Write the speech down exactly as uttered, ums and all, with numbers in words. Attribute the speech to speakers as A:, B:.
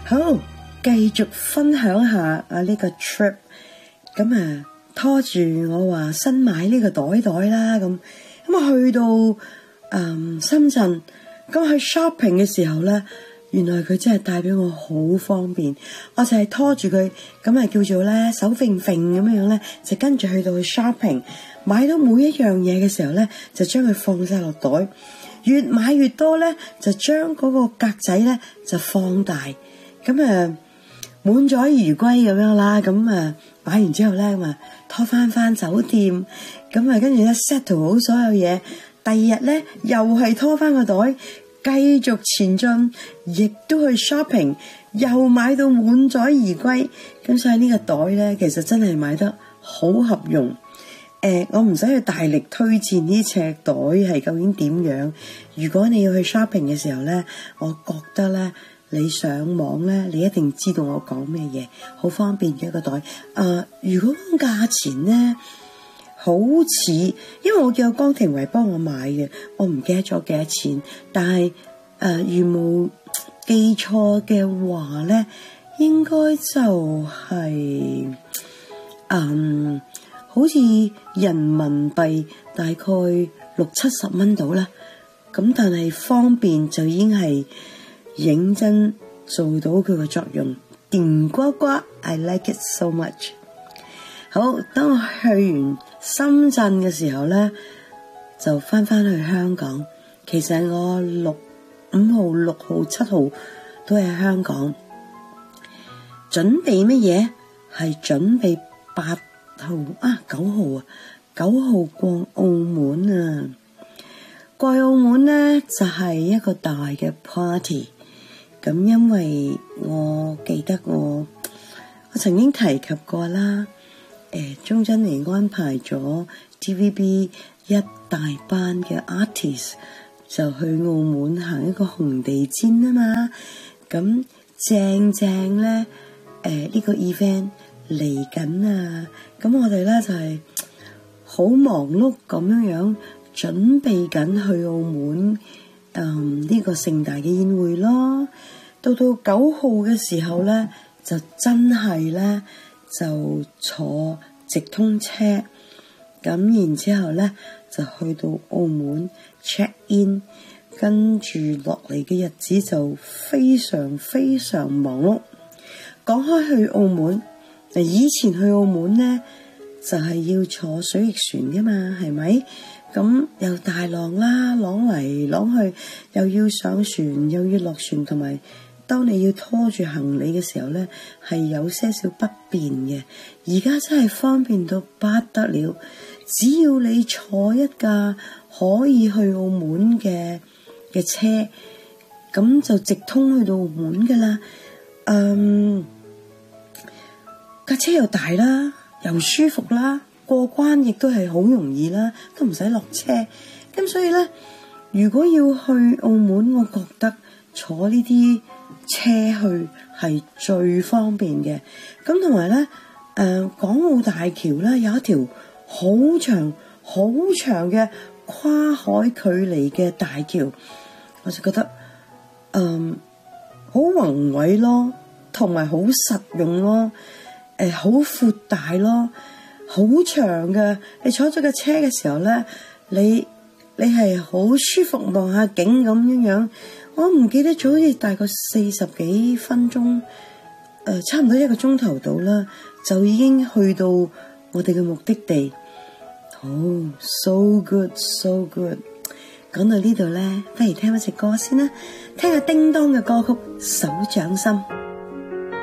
A: 好，繼續分享下啊呢個 trip， 咁啊拖住我話新買呢個袋袋啦，咁咁啊去到誒深圳，咁去 shopping 嘅時候咧，原來佢真係帶俾我好方便，我就係拖住佢，咁啊叫做咧手揈揈咁樣咧，就跟住去到去 shopping， 買到每一樣嘢嘅時候咧，就將佢放晒落袋，越買越多咧，就將嗰個格仔咧就放大。咁啊，滿載而歸咁樣啦，咁啊買完之後咧，咁啊拖翻翻酒店，咁啊跟住咧 settle 好所有嘢，第二日咧又係拖翻個袋，繼續前進，亦都去 shopping， 又買到滿載而歸，咁所以呢個袋咧，其實真係買得好合用。誒、呃，我唔使去大力推薦呢隻袋係究竟點樣，如果你要去 shopping 嘅時候咧，我覺得咧。你上網咧，你一定知道我講咩嘢，好方便嘅一個袋。誒、呃，如果價錢咧，好似，因為我叫江庭維幫我買嘅，我唔記得咗幾多錢，但係誒，如冇記錯嘅話咧，應該就係、是、嗯，好似人民幣大概六七十蚊到啦。咁但係方便就已經係。認真做到佢個作用，電呱呱 I like it so much。 好，當我去完深圳嘅時候咧，就翻翻去香港。其實我六五號、六號、七號都喺香港。準備乜嘢？係準備八號啊，九號啊，九號過澳門啊。過澳門咧就係、是、一個大嘅 party。咁因為我記得我我曾經提及過啦，誒鍾珍妮安排咗 T V B 一大班嘅 artist 就去澳門行一個紅地毯啊嘛，咁正正咧誒呢、呃呢個 event 嚟緊啊，咁我哋咧就係、是、好忙碌咁樣樣準備緊去澳門。嗯，呢、這個盛大嘅宴會咯，到到九號嘅時候咧，就真係咧就坐直通車，咁然之後咧就去到澳門 check in， 跟住落嚟嘅日子就非常非常忙碌。講開去澳門，嗱以前去澳門咧就係、是、要坐水翼船噶嘛，係咪？咁又大浪啦，浪嚟浪去，又要上船，又要落船，同埋當你要拖住行李嘅時候咧，係有些少不便嘅。而家真係方便到不得了，只要你坐一架可以去澳門嘅嘅車，咁就直通去到澳門噶啦。嗯，架車又大啦，又舒服啦。過關亦都係好容易啦，都唔使落車。咁所以咧，如果要去澳門，我覺得坐呢啲車去係最方便嘅。咁同埋咧，誒、呃、港澳大橋咧有一條好長好長嘅跨海距離嘅大橋，我就覺得嗯好宏偉咯，同埋好實用咯，誒好闊大咯。好長嘅，你坐咗架車嘅時候咧，你你係好舒服望下景咁樣樣。我唔記得咗，好似大概四十幾分鐘，誒、呃，差唔多一個鐘頭到啦，就已經去到我哋嘅目的地。好、oh, so good, so good。講到呢度咧，不如聽一隻歌先啦，聽下叮當嘅歌曲《手掌心》。